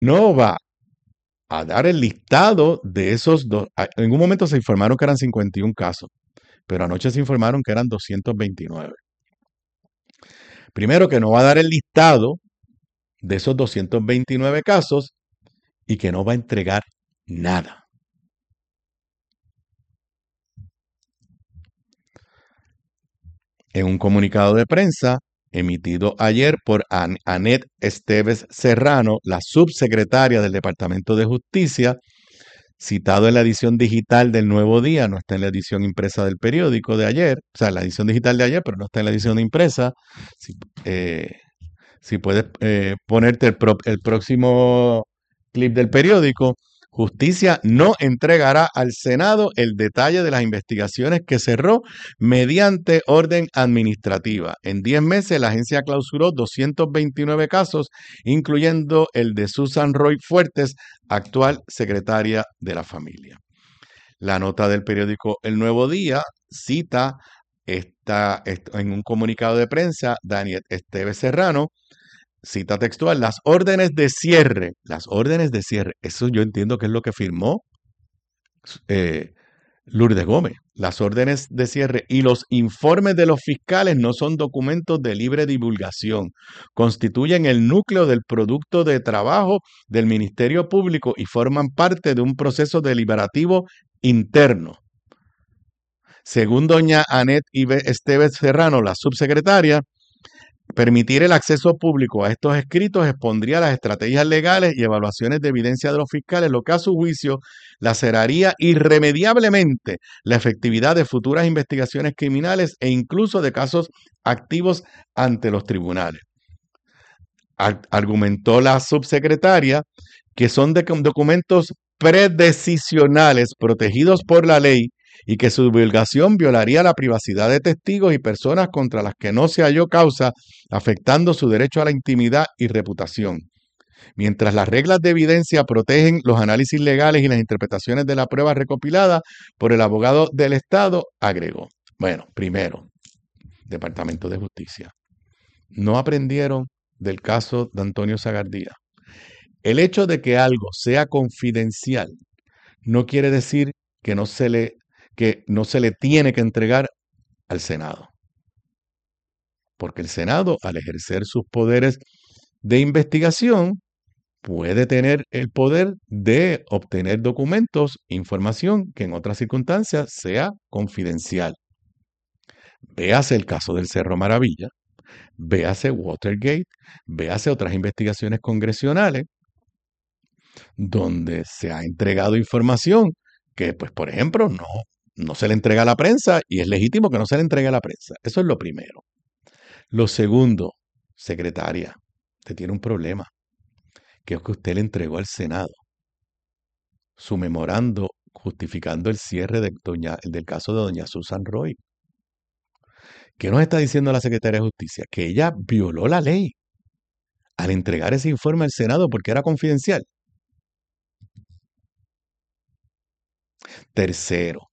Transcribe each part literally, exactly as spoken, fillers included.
no va a dar el listado de esos dos. En un momento se informaron que eran cincuenta y uno casos, pero anoche se informaron que eran doscientos veintinueve. Primero, que no va a dar el listado de esos doscientos veintinueve casos y que no va a entregar nada. En un comunicado de prensa emitido ayer por An Anet Esteves Serrano, la subsecretaria del Departamento de Justicia, citado en la edición digital del Nuevo Día, no está en la edición impresa del periódico de ayer, o sea, la edición digital de ayer, pero no está en la edición impresa. Si, eh, si puedes eh, ponerte el, pro, el próximo clip del periódico, Justicia no entregará al Senado el detalle de las investigaciones que cerró mediante orden administrativa. En diez meses, la agencia clausuró doscientos veintinueve casos, incluyendo el de Susan Roy Fuertes, actual secretaria de la familia. La nota del periódico El Nuevo Día cita esta, esta, en un comunicado de prensa, Daniel Esteves Serrano, cita textual, las órdenes de cierre, las órdenes de cierre, eso yo entiendo que es lo que firmó eh, Lourdes Gómez. Las órdenes de cierre y los informes de los fiscales no son documentos de libre divulgación, constituyen el núcleo del producto de trabajo del Ministerio Público y forman parte de un proceso deliberativo interno. Según doña Anet Esteves Serrano, la subsecretaria, permitir el acceso público a estos escritos expondría las estrategias legales y evaluaciones de evidencia de los fiscales, lo que a su juicio laceraría irremediablemente la efectividad de futuras investigaciones criminales e incluso de casos activos ante los tribunales. Ar- argumentó la subsecretaria que son de documentos predecisionales protegidos por la ley y que su divulgación violaría la privacidad de testigos y personas contra las que no se halló causa, afectando su derecho a la intimidad y reputación. Mientras las reglas de evidencia protegen los análisis legales y las interpretaciones de la prueba recopilada por el abogado del Estado, agregó. Bueno, primero, Departamento de Justicia. No aprendieron del caso de Antonio Sagardía. El hecho de que algo sea confidencial no quiere decir que no se le, que no se le tiene que entregar al Senado. Porque el Senado, al ejercer sus poderes de investigación, puede tener el poder de obtener documentos, información que en otras circunstancias sea confidencial. Véase el caso del Cerro Maravilla, véase Watergate, véase otras investigaciones congresionales donde se ha entregado información que, pues, por ejemplo, no, no se le entrega a la prensa y es legítimo que no se le entregue a la prensa. Eso es lo primero. Lo segundo, secretaria, usted tiene un problema, que es que usted le entregó al Senado su memorando justificando el cierre de doña, del caso de doña Susan Roy. ¿Qué nos está diciendo la secretaria de Justicia? Que ella violó la ley al entregar ese informe al Senado porque era confidencial. Tercero,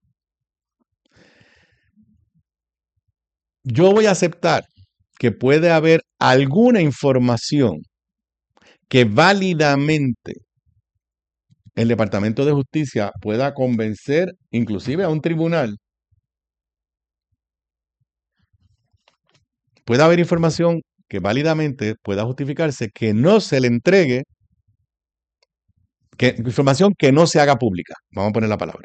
yo voy a aceptar que puede haber alguna información que válidamente el Departamento de Justicia pueda convencer inclusive a un tribunal. Puede haber información que válidamente pueda justificarse que no se le entregue, que información que no se haga pública. Vamos a poner la palabra.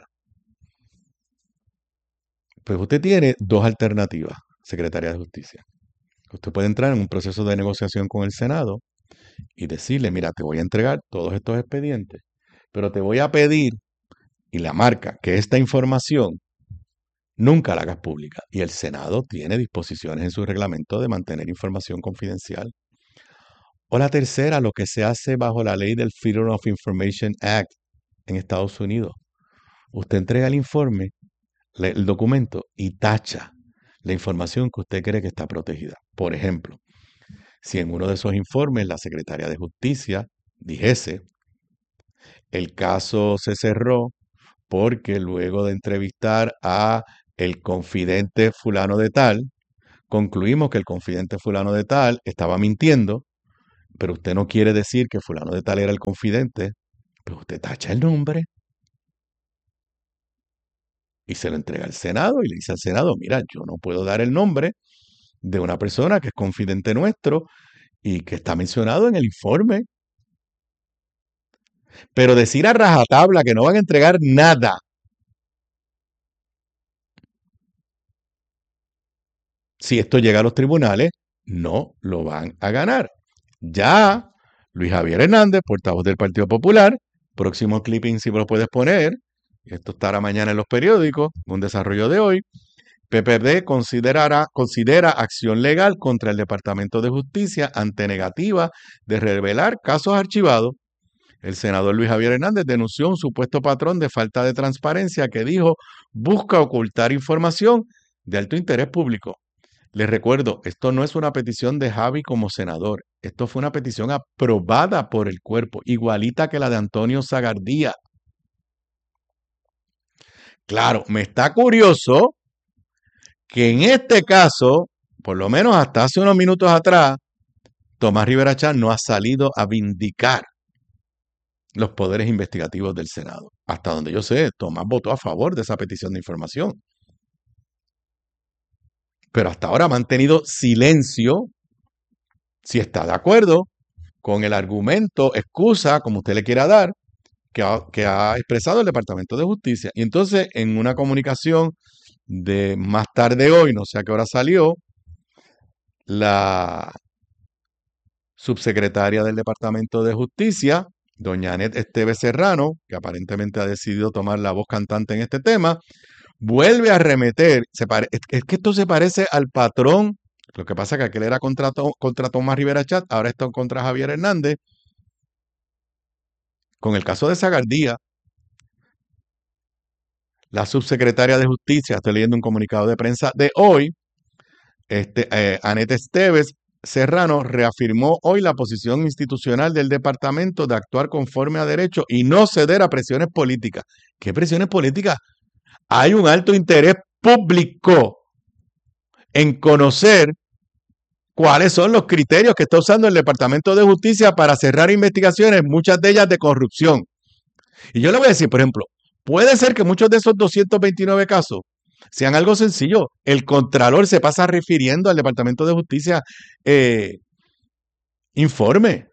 Pues usted tiene dos alternativas, Secretaría de Justicia. Usted puede entrar en un proceso de negociación con el Senado y decirle, mira, te voy a entregar todos estos expedientes, pero te voy a pedir, y la marca, que esta información nunca la hagas pública. Y el Senado tiene disposiciones en su reglamento de mantener información confidencial. O la tercera, lo que se hace bajo la ley del Freedom of Information Act en Estados Unidos. Usted entrega el informe, el documento, y tacha la información que usted cree que está protegida. Por ejemplo, si en uno de esos informes la Secretaría de Justicia dijese, el caso se cerró porque luego de entrevistar a el confidente fulano de tal, concluimos que el confidente fulano de tal estaba mintiendo, pero usted no quiere decir que fulano de tal era el confidente, pues usted tacha el nombre y se lo entrega al Senado y le dice al Senado, mira, yo no puedo dar el nombre de una persona que es confidente nuestro y que está mencionado en el informe. Pero decir a rajatabla que no van a entregar nada, si esto llega a los tribunales, no lo van a ganar. Ya Luis Javier Hernández, portavoz del Partido Popular, próximo clipping si me lo puedes poner, esto estará mañana en los periódicos, un desarrollo de hoy, P P D considerará, considera acción legal contra el Departamento de Justicia ante negativa de revelar casos archivados. El senador Luis Javier Hernández denunció un supuesto patrón de falta de transparencia que dijo busca ocultar información de alto interés público. Les recuerdo, esto no es una petición de Javi como senador. Esto fue una petición aprobada por el cuerpo, igualita que la de Antonio Sagardía. Claro, me está curioso que en este caso, por lo menos hasta hace unos minutos atrás, Tomás Rivera Chatz no ha salido a vindicar los poderes investigativos del Senado. Hasta donde yo sé, Tomás votó a favor de esa petición de información. Pero hasta ahora ha mantenido silencio si está de acuerdo con el argumento, excusa, como usted le quiera dar, que ha, que ha expresado el Departamento de Justicia. Y entonces, en una comunicación de más tarde hoy, no sé a qué hora salió, la subsecretaria del Departamento de Justicia, doña Anet Esteves Serrano, que aparentemente ha decidido tomar la voz cantante en este tema, vuelve a remeter. Se pare, es, es que esto se parece al patrón. Lo que pasa es que aquel era contra, contra Tomás Rivera Chatz, ahora está contra Javier Hernández. Con el caso de Sagardía, la subsecretaria de Justicia, estoy leyendo un comunicado de prensa de hoy, este, eh, Anet Esteves Serrano reafirmó hoy la posición institucional del departamento de actuar conforme a derecho y no ceder a presiones políticas. ¿Qué presiones políticas? Hay un alto interés público en conocer cuáles son los criterios que está usando el Departamento de Justicia para cerrar investigaciones, muchas de ellas de corrupción. Y yo le voy a decir, por ejemplo, puede ser que muchos de esos doscientos veintinueve casos sean algo sencillo. El Contralor se pasa refiriendo al Departamento de Justicia eh, informe.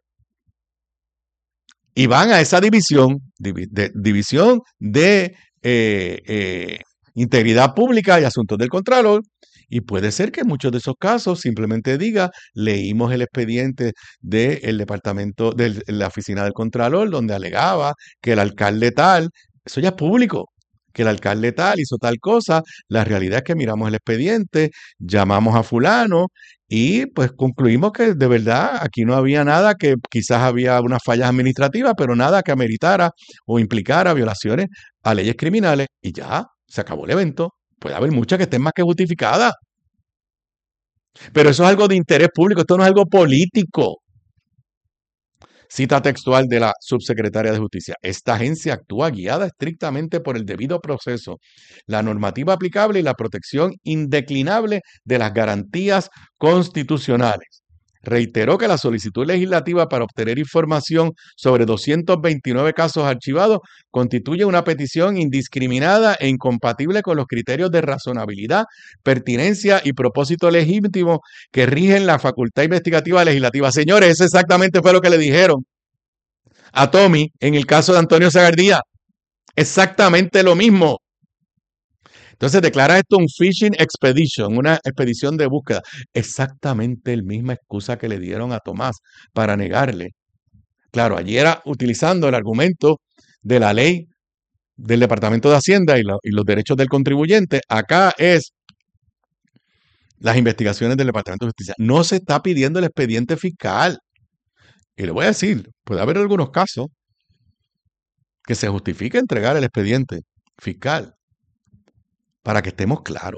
Y van a esa división, divi de, división de eh, eh, integridad pública y asuntos del Contralor. Y puede ser que en muchos de esos casos simplemente diga, leímos el expediente del departamento, de la oficina del Contralor, donde alegaba que el alcalde tal, eso ya es público, que el alcalde tal hizo tal cosa. La realidad es que miramos el expediente, llamamos a fulano y pues concluimos que de verdad aquí no había nada, que quizás había unas fallas administrativas, pero nada que ameritara o implicara violaciones a leyes criminales y ya, se acabó el evento. Puede haber muchas que estén más que justificadas. Pero eso es algo de interés público, esto no es algo político. Cita textual de la subsecretaria de Justicia. Esta agencia actúa guiada estrictamente por el debido proceso, la normativa aplicable y la protección indeclinable de las garantías constitucionales. Reiteró que la solicitud legislativa para obtener información sobre doscientos veintinueve casos archivados constituye una petición indiscriminada e incompatible con los criterios de razonabilidad, pertinencia y propósito legítimo que rigen la facultad investigativa legislativa. Señores, eso exactamente fue lo que le dijeron a Tommy en el caso de Antonio Sagardía. Exactamente lo mismo. Entonces declara esto un fishing expedition, una expedición de búsqueda. Exactamente la misma excusa que le dieron a Tomás para negarle. Claro, allí era utilizando el argumento de la ley del Departamento de Hacienda y, lo, y los derechos del contribuyente. Acá es las investigaciones del Departamento de Justicia. No se está pidiendo el expediente fiscal. Y le voy a decir, puede haber algunos casos que se justifique entregar el expediente fiscal. Para que estemos claros,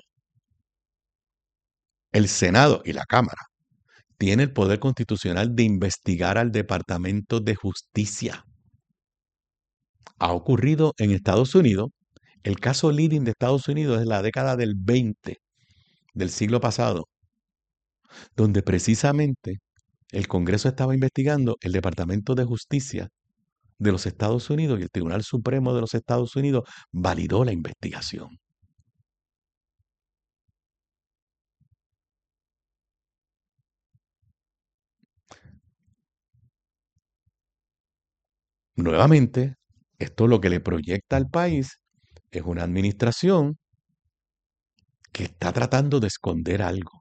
el Senado y la Cámara tienen el poder constitucional de investigar al Departamento de Justicia. Ha ocurrido en Estados Unidos, el caso leading de Estados Unidos es la década del veinte del siglo pasado, donde precisamente El Congreso estaba investigando el Departamento de Justicia de los Estados Unidos y el Tribunal Supremo de los Estados Unidos validó la investigación. Nuevamente, esto lo que le proyecta al país es una administración que está tratando de esconder algo.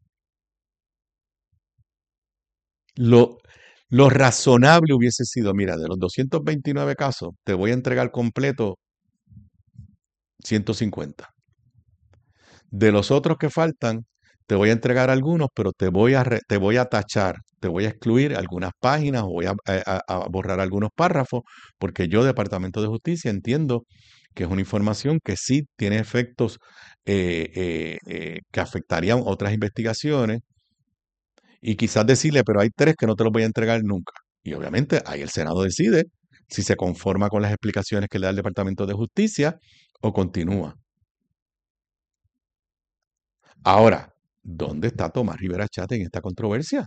Lo, lo razonable hubiese sido, mira, de los doscientos veintinueve casos, te voy a entregar completo ciento cincuenta. De los otros que faltan, te voy a entregar algunos, pero te voy a, re, te voy a tachar, te voy a excluir algunas páginas o voy a, a, a borrar algunos párrafos, porque yo, Departamento de Justicia, entiendo que es una información que sí tiene efectos eh, eh, eh, que afectarían otras investigaciones, y quizás decirle, pero hay tres que no te los voy a entregar nunca. Y obviamente ahí el Senado decide si se conforma con las explicaciones que le da el Departamento de Justicia o continúa. Ahora, ¿dónde está Tomás Rivera Chat en esta controversia?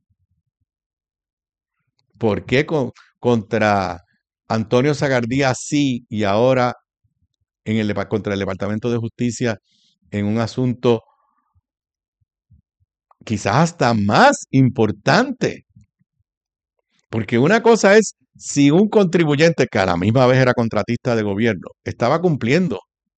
¿Por qué con, contra Antonio Sagardía sí y ahora en el, contra el Departamento de Justicia en un asunto quizás hasta más importante? Porque una cosa es si un contribuyente que a la misma vez era contratista de gobierno estaba cumpliendo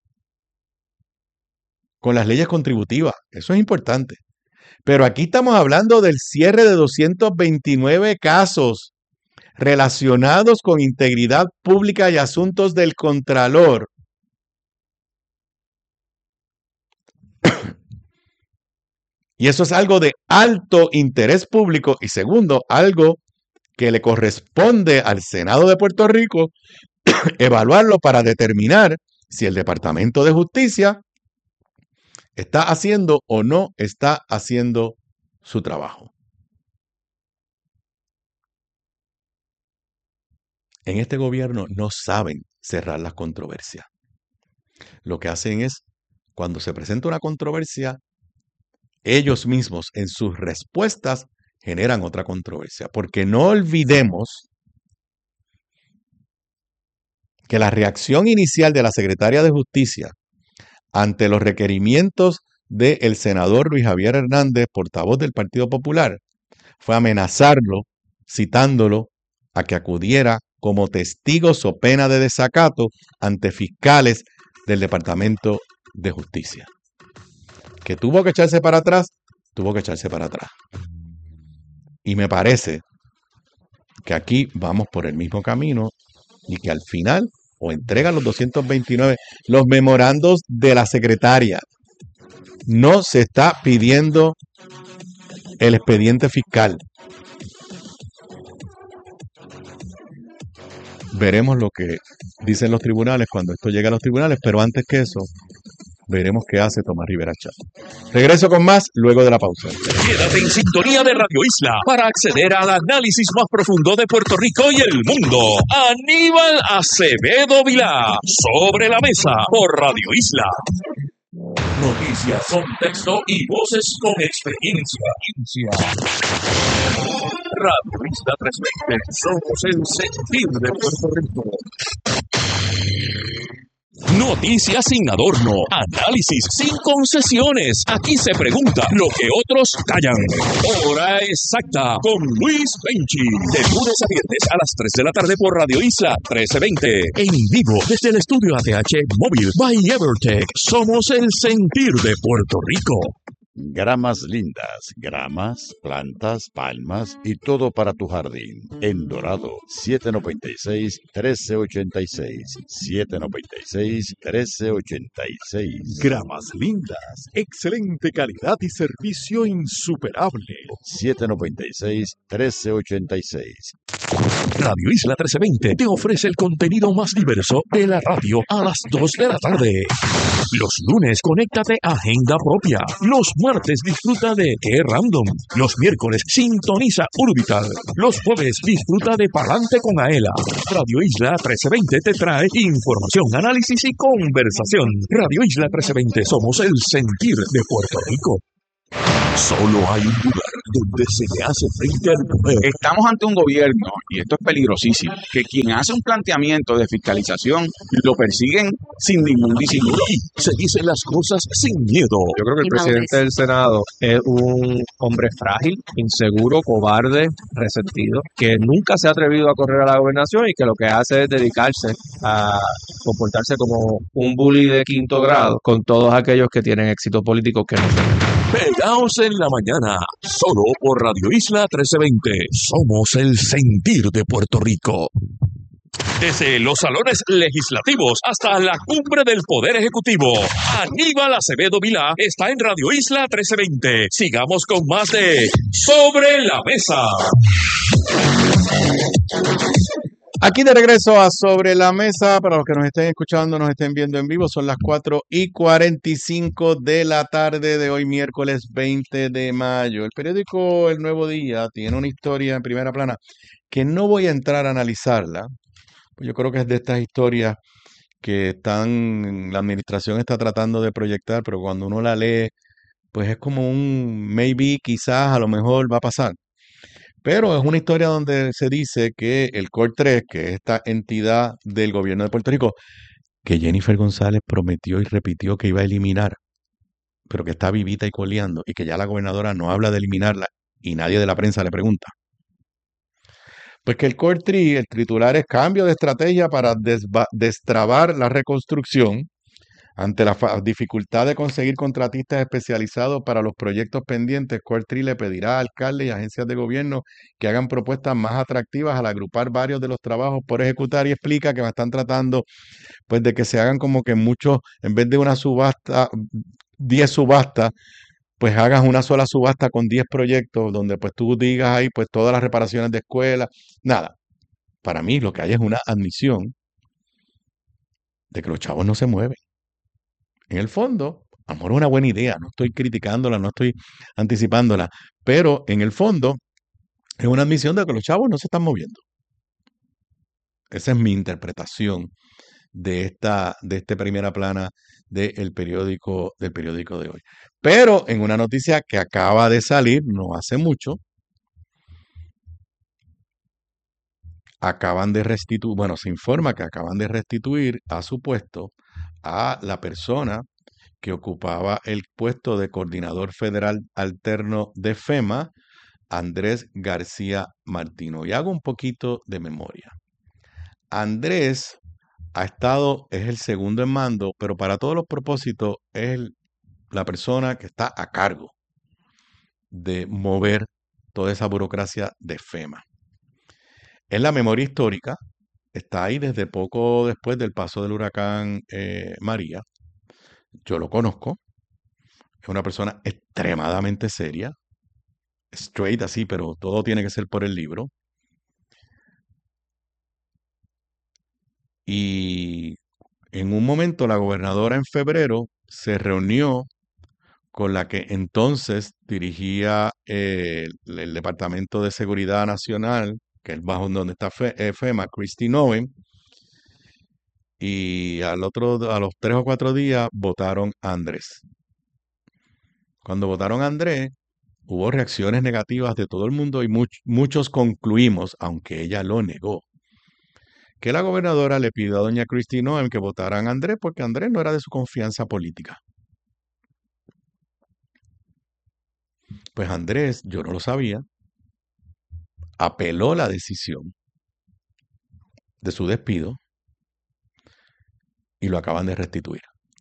con las leyes contributivas, eso es importante. Pero aquí estamos hablando del cierre de doscientos veintinueve casos relacionados con integridad pública y asuntos del Contralor. Y eso es algo de alto interés público y segundo, algo que le corresponde al Senado de Puerto Rico evaluarlo para determinar si el Departamento de Justicia está haciendo o no está haciendo su trabajo. En este gobierno no saben cerrar las controversias. Lo que hacen es, cuando se presenta una controversia, ellos mismos en sus respuestas generan otra controversia. Porque no olvidemos que la reacción inicial de la Secretaria de Justicia ante los requerimientos del senador Luis Javier Hernández, portavoz del Partido Popular, fue amenazarlo, citándolo a que acudiera como testigo so pena de desacato ante fiscales del Departamento de Justicia. Que tuvo que echarse para atrás, tuvo que echarse para atrás. Y me parece que aquí vamos por el mismo camino y que al final o entregan los doscientos veintinueve, los memorandos de la secretaria. No se está pidiendo el expediente fiscal. Veremos lo que dicen los tribunales cuando esto llegue a los tribunales, pero antes que eso, veremos qué hace Tomás Rivera Chat. Regreso con más luego de la pausa. Quédate en sintonía de Radio Isla para acceder al análisis más profundo de Puerto Rico y el mundo. Aníbal Acevedo Vilá, Sobre la Mesa, por Radio Isla. Noticias, contexto y voces con experiencia. Radio Isla trescientos veinte, somos el sentir de Puerto Rico. Noticias sin adorno, análisis sin concesiones. Aquí se pregunta lo que otros callan. Hora exacta con Luis Benchi. De lunes a viernes a las tres de la tarde por Radio Isla trece veinte. En vivo desde el estudio A T H Móvil by Evertech. Somos el sentir de Puerto Rico. Gramas Lindas, gramas, plantas, palmas y todo para tu jardín. En Dorado, siete noventa y seis, trece ochenta y seis. siete noventa y seis, trece ochenta y seis. Gramas Lindas, excelente calidad y servicio insuperable. siete noventa y seis, trece ochenta y seis. Radio Isla trece veinte te ofrece el contenido más diverso de la radio a las dos de la tarde. Los lunes, conéctate a Agenda Propia. Los martes, disfruta de Qué Random. Los miércoles, sintoniza Urbital. Los jueves, disfruta de Palante con Aela. Radio Isla trece veinte te trae información, análisis y conversación. Radio Isla trece veinte, somos el sentir de Puerto Rico. Solo hay un lugar donde se le hace frente al poder. Estamos ante un gobierno, y esto es peligrosísimo, que quien hace un planteamiento de fiscalización lo persiguen sin ningún disimulo. Se dicen las cosas sin miedo. Yo creo que el presidente del Senado es un hombre frágil, inseguro, cobarde, resentido, que nunca se ha atrevido a correr a la gobernación y que lo que hace es dedicarse a comportarse como un bully de quinto grado con todos aquellos que tienen éxito político que no son. Pegaos en la mañana, solo por Radio Isla trece veinte. Somos el sentir de Puerto Rico. Desde los salones legislativos hasta la cumbre del Poder Ejecutivo, Aníbal Acevedo Vilá está en Radio Isla trece veinte. Sigamos con más de Sobre la Mesa. Aquí de regreso a Sobre la Mesa, para los que nos estén escuchando, nos estén viendo en vivo, son las cuatro y cuarenta y cinco de la tarde de hoy, miércoles veinte de mayo. El periódico El Nuevo Día tiene una historia en primera plana que no voy a entrar a analizarla. Pues yo creo que es de estas historias que están, la administración está tratando de proyectar, pero cuando uno la lee, pues es como un maybe, quizás, a lo mejor va a pasar. Pero es una historia donde se dice que el COR tres, que es esta entidad del gobierno de Puerto Rico, que Jennifer González prometió y repitió que iba a eliminar, pero que está vivita y coleando, y que ya la gobernadora no habla de eliminarla y nadie de la prensa le pregunta. Pues que el COR tres, el titular es cambio de estrategia para desba- destrabar la reconstrucción. Ante la fa- dificultad de conseguir contratistas especializados para los proyectos pendientes, COR tres le pedirá a alcaldes y agencias de gobierno que hagan propuestas más atractivas al agrupar varios de los trabajos por ejecutar, y explica que están tratando pues de que se hagan como que muchos, en vez de una subasta, diez subastas, pues hagas una sola subasta con diez proyectos donde pues tú digas ahí pues todas las reparaciones de escuelas. Nada, para mí lo que hay es una admisión de que los chavos no se mueven. En el fondo, a lo mejor es una buena idea, no estoy criticándola, no estoy anticipándola, pero en el fondo es una admisión de que los chavos no se están moviendo. Esa es mi interpretación de esta, de este primera plana del periódico, del periódico de hoy. Pero en una noticia que acaba de salir, no hace mucho, acaban de restituir, bueno, se informa que acaban de restituir a su puesto a la persona que ocupaba el puesto de coordinador federal alterno de FEMA, Andrés García Martino. Y hago un poquito de memoria. Andrés ha estado, es el segundo en mando, pero para todos los propósitos es el- la persona que está a cargo de mover toda esa burocracia de FEMA. En la memoria histórica, está ahí desde poco después del paso del huracán eh, María. Yo lo conozco. Es una persona extremadamente seria, straight así, pero todo tiene que ser por el libro. Y en un momento la gobernadora en febrero se reunió con la que entonces dirigía eh, el, el Departamento de Seguridad Nacional, que es bajo donde está Fe- eh, FEMA, Christine Owen, y al otro, a los tres o cuatro días votaron a Andrés. Cuando votaron a Andrés, hubo reacciones negativas de todo el mundo y much- muchos concluimos, aunque ella lo negó, que la gobernadora le pidió a doña Christine Noem que votaran a Andrés porque Andrés no era de su confianza política. Pues Andrés, yo no lo sabía, apeló la decisión de su despido y lo acaban de restituir.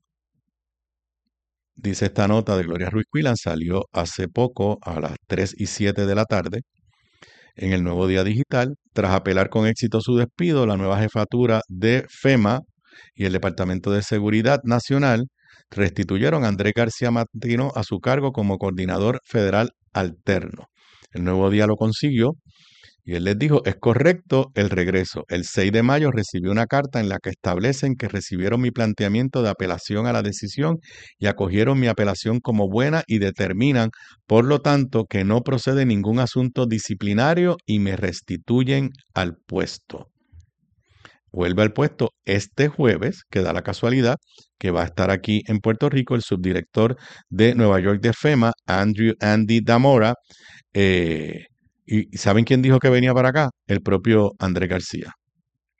Dice esta nota de Gloria Ruiz Quilan, salió hace poco a las tres y siete de la tarde en el Nuevo Día Digital. Tras apelar con éxito su despido, la nueva jefatura de FEMA y el Departamento de Seguridad Nacional restituyeron a Andrés García Martino a su cargo como coordinador federal alterno. El Nuevo Día lo consiguió y él les dijo, es correcto el regreso. El seis de mayo recibí una carta en la que establecen que recibieron mi planteamiento de apelación a la decisión y acogieron mi apelación como buena y determinan, por lo tanto, que no procede ningún asunto disciplinario y me restituyen al puesto. vuelve al puesto este jueves, que da la casualidad que va a estar aquí en Puerto Rico el subdirector de Nueva York de FEMA, Andrew Andy Damora. Eh, ¿Y saben quién dijo que venía para acá? El propio Andrés García.